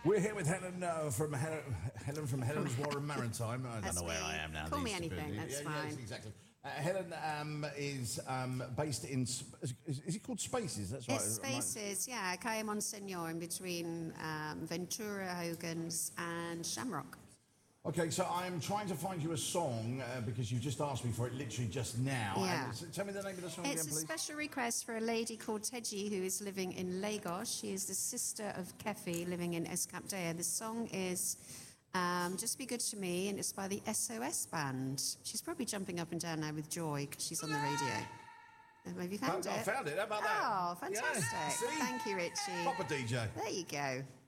We're here with Helen from Helen's Warren Maritime. I don't know where I am now. Call me anything, that's fine. Yes, exactly. Helen is based in, is it called Spaces? That's right. It's Spaces, yeah. Calle Monsignor in between Ventura, Hogan's and Shamrock. Okay, so I'm trying to find you a song because you just asked me for it literally just now. Yeah. Tell me the name of the song again, please. It's a special request for a lady called Teji who is living in Lagos. She is the sister of Kefi living in Escapdea. The song is Just Be Good to Me, and it's by the SOS Band. She's probably jumping up and down now with joy because she's on the radio. Have you found it? I found it. How about that? Oh, fantastic. Yeah. Thank you, Richie. Proper DJ. There you go.